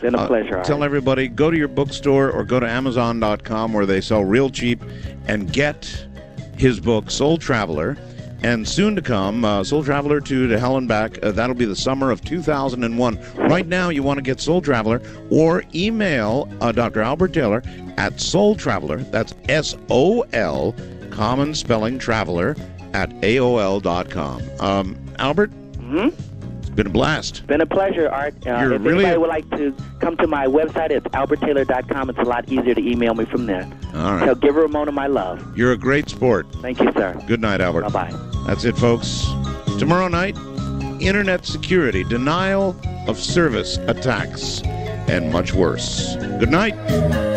Been a pleasure. Tell everybody, go to your bookstore or go to Amazon.com where they sell real cheap and get his book, Soul Traveler. And soon to come, Soul Traveler 2 to Hell and Back. That'll be the summer of 2001. Right now, you want to get Soul Traveler or email Dr. Albert Taylor at Soul Traveler. That's S-O-L, common spelling traveler, at AOL.com. Albert? Mm-hmm. It's been a blast. Been a pleasure, Art. If anybody would like to come to my website, it's alberttaylor.com. It's a lot easier to email me from there. All right. So give Ramona my love. You're a great sport. Thank you, sir. Good night, Albert. Bye-bye. That's it, folks. Tomorrow night, internet security, denial of service attacks, and much worse. Good night.